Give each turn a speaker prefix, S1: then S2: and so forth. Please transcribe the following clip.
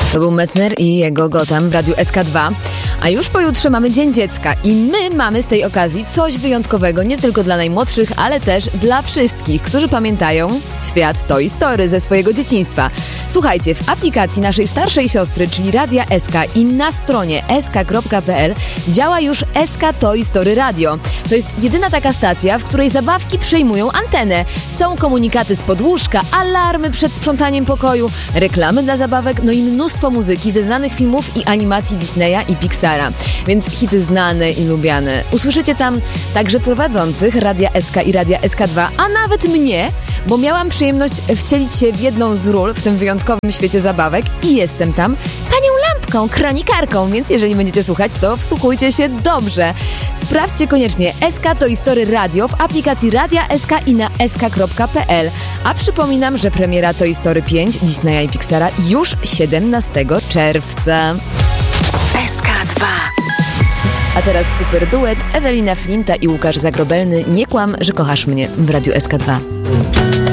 S1: To był Messner i jego Gotham w Radiu SK2. A już pojutrze mamy Dzień Dziecka i my mamy z tej okazji coś wyjątkowego, nie tylko dla najmłodszych, ale też dla wszystkich, którzy pamiętają świat Toy Story ze swojego dzieciństwa. Słuchajcie, w aplikacji naszej starszej siostry, czyli Radia SK i na stronie sk.pl działa już SK Toy Story Radio. To jest jedyna taka stacja, w której zabawki przejmują antenę. Są komunikaty z podłóżka, alarmy przed sprzątaniem pokoju, reklamy dla zabawek, no i mnóstwo muzyki ze znanych filmów i animacji Disneya i Pixara. Więc hity znane i lubiane. Usłyszycie tam także prowadzących Radia SK i Radia SK2, a nawet mnie, bo miałam przyjemność wcielić się w jedną z ról w tym wyjątkowym świecie zabawek i jestem tam panią lampką, kronikarką, więc jeżeli będziecie słuchać, to wsłuchujcie się dobrze. Sprawdźcie koniecznie SK Toy Story Radio w aplikacji Radia SK i na sk.pl. A przypominam, że premiera Toy Story 5 Disneya i Pixara już 17 czerwca.
S2: SK2.
S1: A teraz super duet Ewelina Flinta i Łukasz Zagrobelny. Nie kłam, że kochasz mnie w Radiu SK2.